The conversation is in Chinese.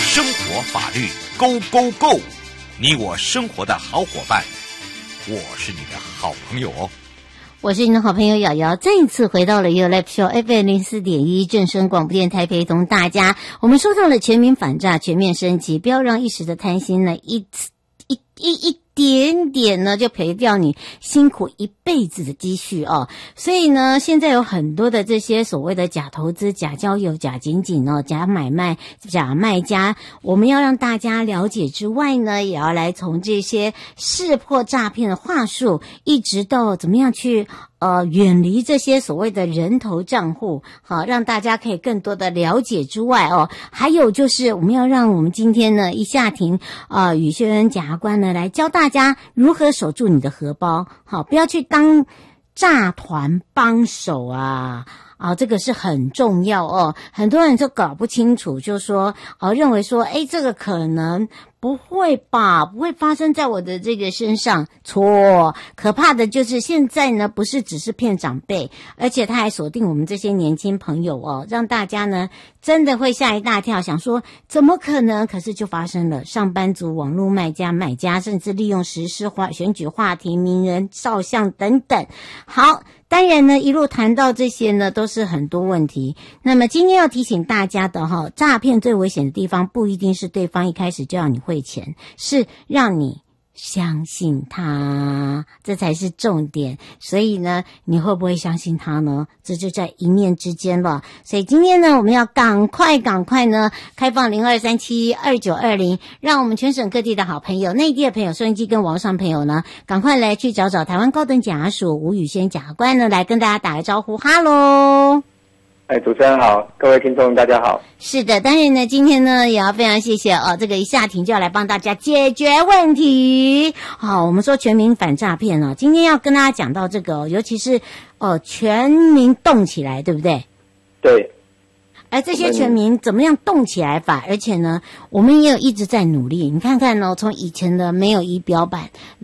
生活法律 Go Go Go， 你我生活的好伙伴，我是你的好朋友哦。 我是你的好朋友瑶瑶，再一次回到了 You Live Show FM 04.1正声广播电台，陪同大家。我们说到了全民反诈，全面升级，不要让一时的贪心呢，一点点呢就赔掉你辛苦一辈子的积蓄哦。所以呢，现在有很多的这些所谓的假投资、假交友、假仅仅哦、假买卖、假卖家，我们要让大家了解之外呢，也要来从这些识破诈骗的话术，一直到怎么样去远离这些所谓的人头账户，好，让大家可以更多的了解之外哦，还有就是我们要让我们今天呢一下庭宇轩恩检察官呢来教大家如何守住你的荷包，好，不要去当诈团帮手啊。这个是很重要哦，很多人就搞不清楚，就说认为说这个可能不会吧，不会发生在我的这个身上。错，可怕的就是现在呢不是只是骗长辈，而且他还锁定我们这些年轻朋友哦，让大家呢真的会吓一大跳，想说怎么可能，可是就发生了。上班族、网络卖家、买家，甚至利用时事选举话题、名人照相等等。好，当然呢一路谈到这些呢都是很多问题。那么今天要提醒大家的诈骗最危险的地方不一定是对方一开始就要你汇钱，是让你相信他，这才是重点。所以呢，你会不会相信他呢？这就在一念之间了。所以今天呢，我们要赶快呢，开放02372920，让我们全省各地的好朋友、内地的朋友、收音机跟网上朋友呢，赶快来去找台湾高等检察署吴宇轩检察官呢，来跟大家打个招呼，哈喽。 主持人好，各位听众大家好。 是的，当然呢，今天呢也要非常谢谢这个一下庭就要来帮大家解决问题。好，我们说全民反诈骗哦，今天要跟大家讲到这个尤其是全民动起来，对不对？ 对。 而这些全民怎么样动起来法？而且呢，我们也有一直在努力。你看看从以前的没有仪表板。